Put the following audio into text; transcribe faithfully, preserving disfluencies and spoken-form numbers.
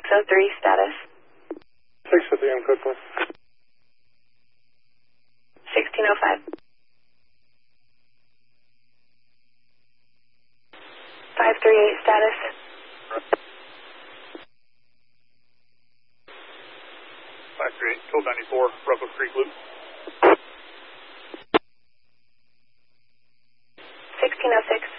oh three status. six fifty M code four. sixteen oh five. five three eight status. five three eight, code ninety-four, Russell Creek Loop. sixteen oh six.